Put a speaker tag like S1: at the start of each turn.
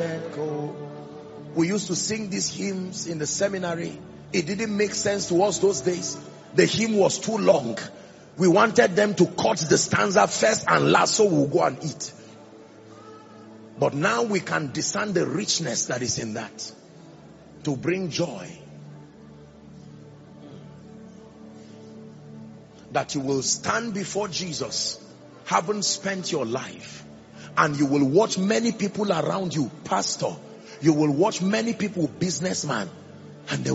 S1: go. We used to sing these hymns in the seminary. It didn't make sense to us those days. The hymn was too long. We wanted them to cut the stanza first and last so we'll go and eat. But now we can discern the richness that is in that to bring joy. That you will stand before Jesus, having spent your life, and you will watch many people around you, pastor, you will watch many people, businessman, and they